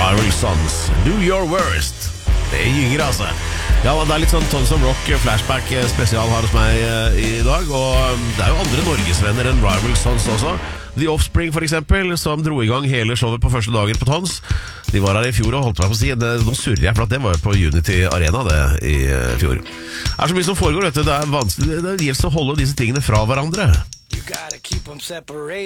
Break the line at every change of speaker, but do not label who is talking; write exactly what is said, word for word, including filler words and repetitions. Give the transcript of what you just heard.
Rival Sons, Do Your Worst. Det gynger altså. Ja, det er litt sånn Tons of Rock flashback spesial her hos meg uh, i dag. Og det er jo andre norgesvenner enn Rival Sons også. The Offspring for eksempel, som dro i gang hele showet på første dager på Tons. De var her i fjor og holdt meg på å si det, Nå surrer jeg, for at det var jo på Unity Arena det i uh, fjor. Det er så mye som foregår, vet du. Det er vanskelig, det gjelder å holde disse tingene fra hverandre. You gotta keep them separated.